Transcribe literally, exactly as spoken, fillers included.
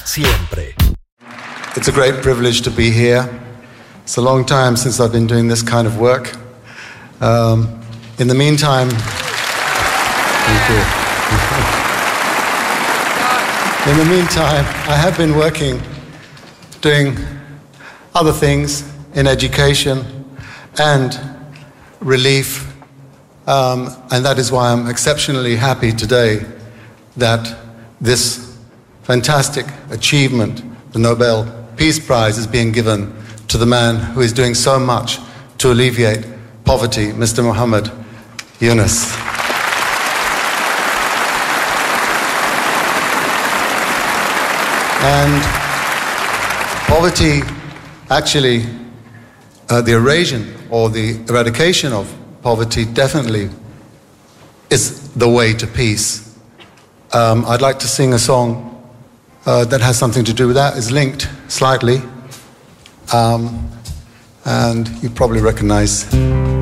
siempre. It's a great privilege to be here. It's a long time since I've been doing this kind of work. Um, in the meantime, thank you. In the meantime, I have been working, doing other things in education and relief, um, and that is why I'm exceptionally happy today that this fantastic achievement, the Nobel Peace Prize, is being given to the man who is doing so much to alleviate poverty, Mister Muhammad Yunus. And poverty, actually, uh, the erasure or the eradication of poverty definitely is the way to peace. Um, I'd like to sing a song uh, that has something to do with that. It's linked slightly, um, and you probably recognize